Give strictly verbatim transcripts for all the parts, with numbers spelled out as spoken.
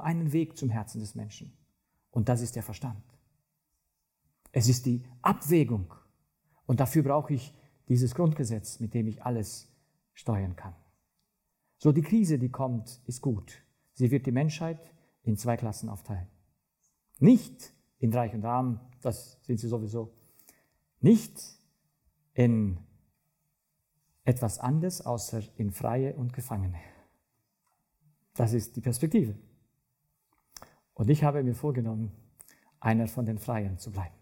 nur einen Weg zum Herzen des Menschen. Und das ist der Verstand. Es ist die Abwägung. Und dafür brauche ich dieses Grundgesetz, mit dem ich alles steuern kann. So, die Krise, die kommt, ist gut. Sie wird die Menschheit in zwei Klassen aufteilen. Nicht in Reich und Arm, das sind sie sowieso. Nicht in etwas anderes, außer in Freie und Gefangene. Das ist die Perspektive. Und ich habe mir vorgenommen, einer von den Freien zu bleiben.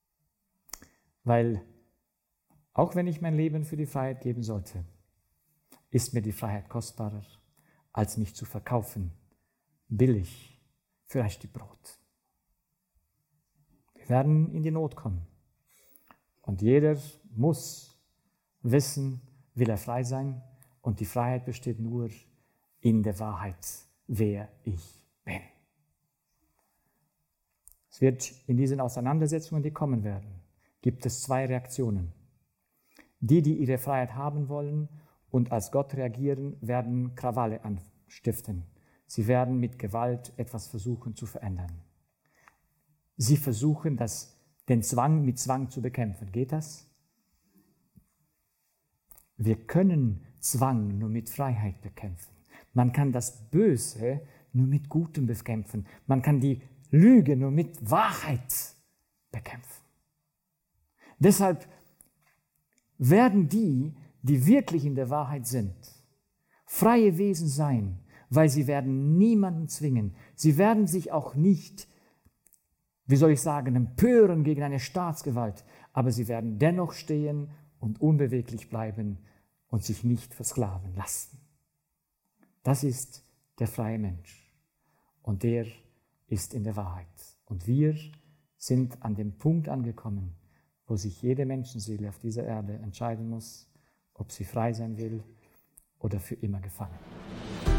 Weil, auch wenn ich mein Leben für die Freiheit geben sollte, ist mir die Freiheit kostbarer, als mich zu verkaufen, billig, für ein Stück Brot. Wir werden in die Not kommen. Und jeder muss wissen, will er frei sein. Und die Freiheit besteht nur in der Wahrheit, wer ich bin. Es wird in diesen Auseinandersetzungen, die kommen werden, gibt es zwei Reaktionen. Die, die ihre Freiheit haben wollen und als Gott reagieren, werden Krawalle anstiften. Sie werden mit Gewalt etwas versuchen zu verändern. Sie versuchen, das, den Zwang mit Zwang zu bekämpfen. Geht das? Wir können Zwang nur mit Freiheit bekämpfen. Man kann das Böse nur mit Gutem bekämpfen. Man kann die Lüge nur mit Wahrheit bekämpfen. Deshalb werden die, die wirklich in der Wahrheit sind, freie Wesen sein, weil sie werden niemanden zwingen. Sie werden sich auch nicht, wie soll ich sagen, empören gegen eine Staatsgewalt, aber sie werden dennoch stehen und unbeweglich bleiben und sich nicht versklaven lassen. Das ist der freie Mensch und der ist in der Wahrheit. Und wir sind an dem Punkt angekommen, wo sich jede Menschenseele auf dieser Erde entscheiden muss, ob sie frei sein will oder für immer gefangen.